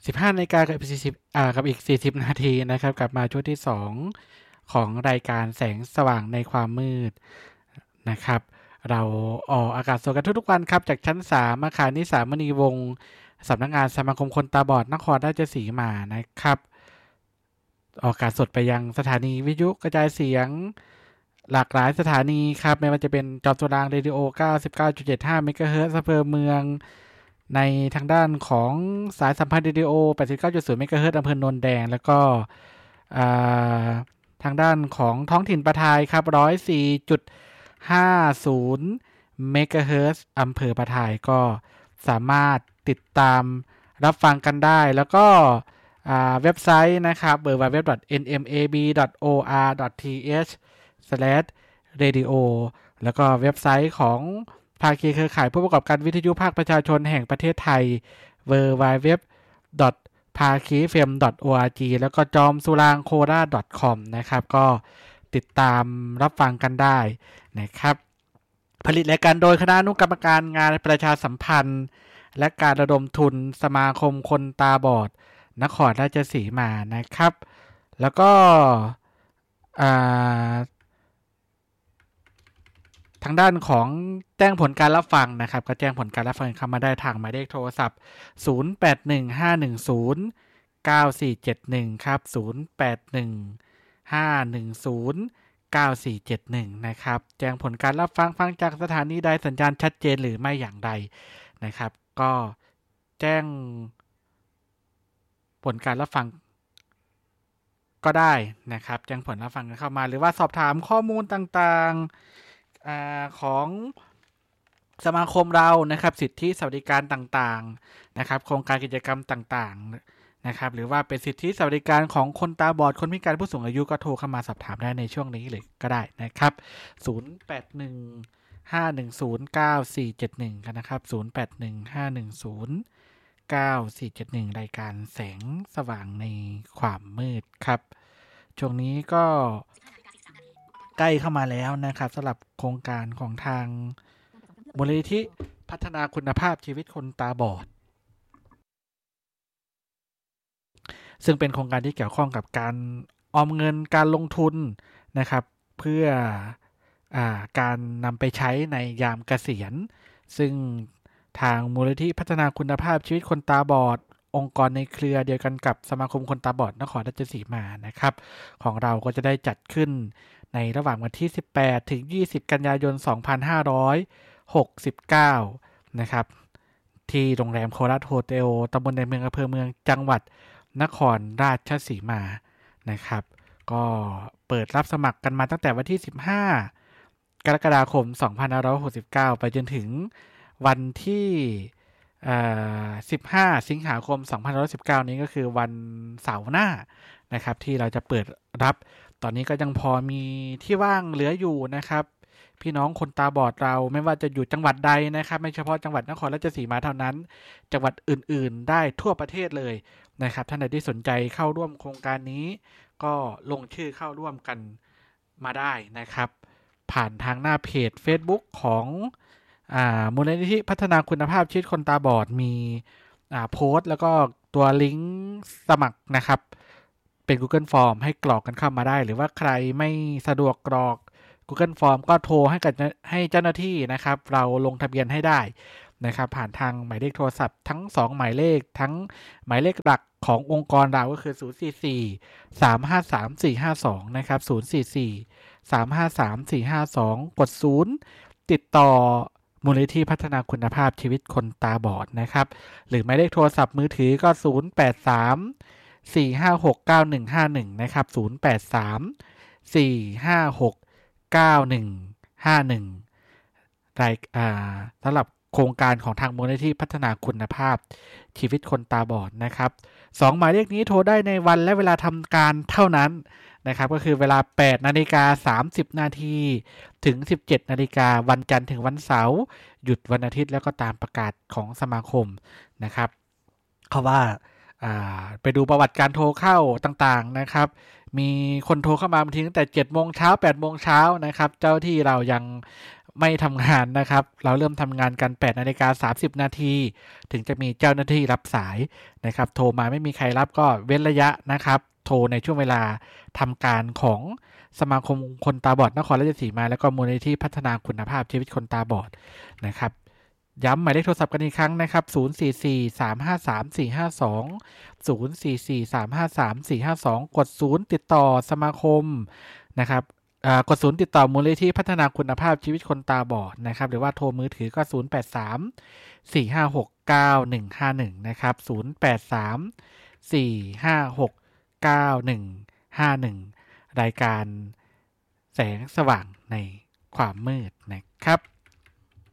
15 นาฬิกากับอีก40นาทีนะครับกลับมาช่วงที่2ของรายการแสงสว่างในความมืดนะครับเราออกอากาศสดกันทุกๆวันครับจากชั้น3อาคารนิสามณีวงศ์สำนักงานสมาคมคนตาบอดนครราชสีมานะครับออกอากาศสดไปยังสถานีวิทยุกระจายเสียงหลากหลายสถานีครับไม่ว่าจะเป็นจอมจุฬาเรดิโอ 99.75 เมกะเฮิรตซ์อำเภอเมืองในทางด้านของสายสัมพันธ์เรดิโอ 89.0 เมกะเฮิรตซ์อำเภอโนนแดงแล้วก็ทางด้านของท้องถิ่นปะทายครับ 104.50 เมกะเฮิรตซ์อำเภอปะทายก็สามารถติดตามรับฟังกันได้แล้วก็เว็บไซต์นะครับ www.nmab.or.th/radio แล้วก็เว็บไซต์ของภาคีเครือข่ายผู้ประกอบการวิทยุภาคประชาชนแห่งประเทศไทย www.pakifm.org แล้วก็จอมสุรางโคราช .com นะครับก็ติดตามรับฟังกันได้นะครับผลิตรายการโดยคณะอนุกรรมการงานประชาสัมพันธ์และการระดมทุนสมาคมคนตาบอดนครราชสีมานะครับแล้วก็ทางด้านของแจ้งผลการรับฟังนะครับก็แจ้งผลการรับฟังเข้ามาได้ทางหมายเลขโทรศัพท์0815109471ครับ0815109471นะครับแจ้งผลการรับฟังจากสถานีใดสัญญาณชัดเจนหรือไม่อย่างใดนะครับก็แจ้งผลการรับฟังก็ได้นะครับแจ้งผลรับฟังกันเข้ามาหรือว่าสอบถามข้อมูลต่างๆของสมาคมเรานะครับสิทธิสวัสดิการต่างๆนะครับโครงการกิจกรรมต่างๆนะครับหรือว่าเป็นสิทธิสวัสดิการของคนตาบอดคนพิการผู้สูงอายุก็โทรเข้ามาสอบถามได้ในช่วงนี้เลยก็ได้นะครับ0815109471กันนะครับ0815109471รายการแสงสว่างในความมืดครับช่วงนี้ก็ใกล้เข้ามาแล้วนะครับสำหรับโครงการของทางมูลนิธิพัฒนาคุณภาพชีวิตคนตาบอดซึ่งเป็นโครงการที่เกี่ยวข้องกับการออมเงินการลงทุนนะครับเพื่อการนำไปใช้ในยามเกษียณซึ่งทางมูลนิธิพัฒนาคุณภาพชีวิตคนตาบอดองค์กรในเครือเดียวกันกับสมาคมคนตาบอดนครราชสีมานะครับของเราก็จะได้จัดขึ้นในระหว่างวันที่18ถึง20กันยายน2569นะครับที่โรงแรมโคราชโฮเทลตำบลในเมืองอำเภอเมืองจังหวัดนครราชสีมานะครับก็เปิดรับสมัครกันมาตั้งแต่วันที่15กรกฎาคม2569ไปจนถึงวันที่15สิงหาคม2519นี้ก็คือวันเสาร์หน้านะครับที่เราจะเปิดรับตอนนี้ก็ยังพอมีที่ว่างเหลืออยู่นะครับพี่น้องคนตาบอดเราไม่ว่าจะอยู่จังหวัดใดนะครับไม่เฉพาะจังหวัดนครราชสีมาเท่านั้นจังหวัดอื่นๆได้ทั่วประเทศเลยนะครับท่านใดที่สนใจเข้าร่วมโครงการนี้ก็ลงชื่อเข้าร่วมกันมาได้นะครับผ่านทางหน้าเพจ Facebook ของมูลนิธิพัฒนาคุณภาพชีวิตคนตาบอดมีโพสต์แล้วก็ตัวลิงก์สมัครนะครับเป็น Google Form ให้กรอกกันเข้ามาได้หรือว่าใครไม่สะดวกกรอก Google Form ก็โทรให้เจ้าหน้าที่นะครับเราลงทะเบียนให้ได้นะครับผ่านทางหมายเลขโทรศัพท์ทั้ง2หมายเลขทั้งหมายเลขหลักขององค์กรเราก็คือ044 353 452นะครับ044 353 452กด0ติดต่อมูลนิธิพัฒนาคุณภาพชีวิตคนตาบอดนะครับหรือหมายเลขโทรศัพท์มือถือก็083 4569151นะครับ083 4569151สำหรับโครงการของทางมูลนิธิพัฒนาคุณภาพชีวิตคนตาบอดนะครับ2หมายเลขนี้โทรได้ในวันและเวลาทำการเท่านั้นนะครับก็คือเวลา 8:30 น.ถึง 17:00 น.วันจันทร์ถึงวันเสาร์หยุดวันอาทิตย์แล้วก็ตามประกาศของสมาคมนะครับเพราะว่าไปดูประวัติการโทรเข้าต่างๆนะครับมีคนโทรเข้ามาบางทีตั้งแต่ 7:00 น. 8:00 น. นะครับเจ้าที่เรายังไม่ทำงานนะครับเราเริ่มทำงานกัน 8:30 นาทีถึงจะมีเจ้าหน้าที่รับสายนะครับโทรมาไม่มีใครรับก็เว้นระยะนะครับโทรในช่วงเวลาทำการของสมาคมคนตาบอดนครราชสีมาแล้วก็มูลนิธิพัฒนาคุณภาพชีวิตคนตาบอดนะครับย้ำหมายเลขโทรศัพท์กันอีกครั้งนะครับ044-353-452 044-353-452 กด0ติดต่อสมาคมนะครับกด0ติดต่อมูลนิธิพัฒนาคุณภาพชีวิตคนตาบอดนะครับหรือว่าโทรมือถือก็083-456-9151นะครับ083-456-9151รายการแสงสว่างในความมืดนะครับ